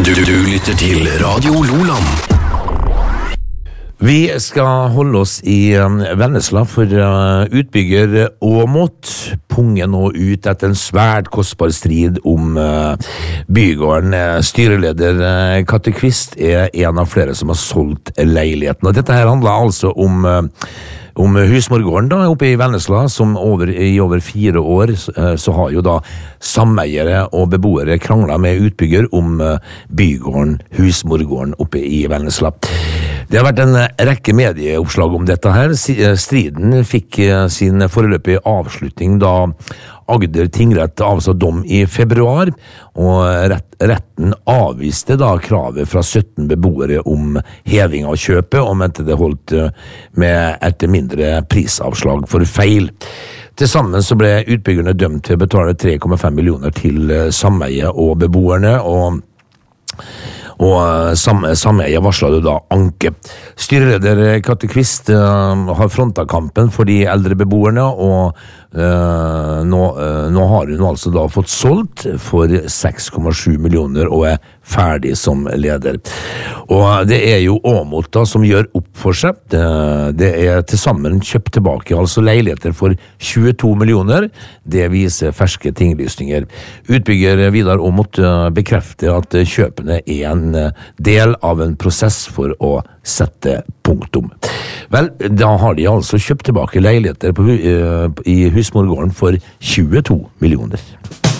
Du lytter til Radio Loland. Vi skal holde oss i Vennesla, for utbygger Åmot punger nå ut etter en svært kostbar strid om bygården. Styreleder Katte Kvist er en av flere som har solgt leiligheten. Og dette her handler altså om Husmorgården da, oppe i Vennesla, som i over 4 år så har jo da sameiere og beboere kranglet med utbygger om bygården Husmorgården oppe i Vennesla. Det har vært en rekke medieoppslag om dette her. Striden fikk sin foreløpige avslutning da Agder tingrett avsa dom i februar, og retten avviste da kravet fra 17 beboere om heving av kjøpet, og mente det holdt med et mindre prisavslag for feil. Til sammen så ble utbyggerne dømt til å betale 3,5 millioner til sameie og beboerne, og sameie varslet da anke. Styreleder Katte Kvist har frontet kampen for de eldre beboerne, og nå har hun altså da fått solgt for 6,7 millioner og er ferdig som leder. Og det er jo Åmot da som gjør opp for seg. Det er til sammen kjøpt tilbake altså leiligheter for 22 millioner. Det viser ferske tinglysninger. Utbygger Vidar Åmot bekrefter at kjøpene er en del av en prosess for å sette punktum. Vel, da har de altså kjøpt tilbake leiligheter i Husmorgården for 22 millioner.